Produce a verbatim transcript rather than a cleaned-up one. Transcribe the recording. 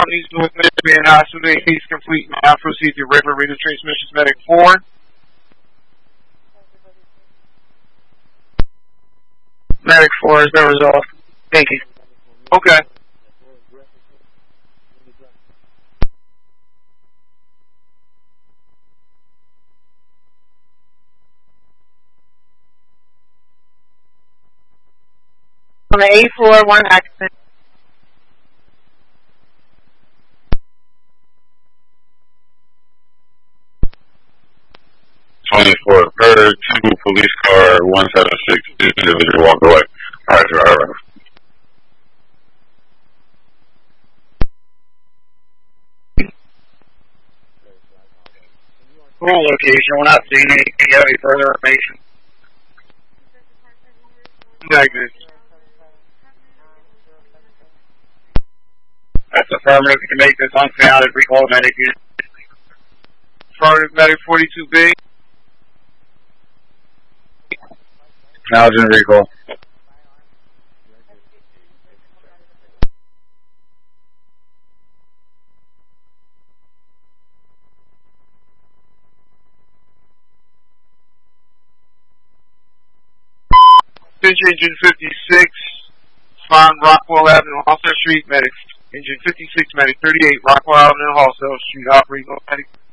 East Louis Medic Hospital. He's complete. Now proceed to regular radio transmissions. Medic four. Medic four has been resolved. Thank you. Okay. On the eighth floor, one accident. twenty-four heard, two police car, one seven six, individual walk away. Alright, alright. Full location, we're not seeing any, any further information. Negative. That's affirmative. You can make this unfounded recall medic unit. Affirmative medic forty-two B. Acknowledging recall. Engine fifty-six, find Rockwell Avenue, Halsell Street, medic. Engine fifty-six, medic thirty-eight, Rockwell Avenue, Halsell Street, operating medic.